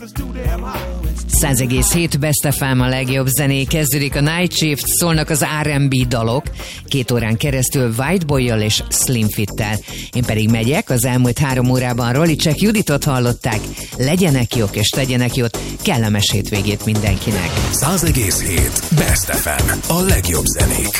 100,7 Best FM, a legjobb zené. Kezdődik a Night Shift, szólnak az R&B dalok. 2 órán keresztül White Boy-jal és Slim Fit-tel. Én pedig megyek, az elmúlt 3 órában Rolicek Juditot hallották. Legyenek jók és tegyenek jót, kellemes hétvégét mindenkinek. 100,7 Best FM, a legjobb zenék.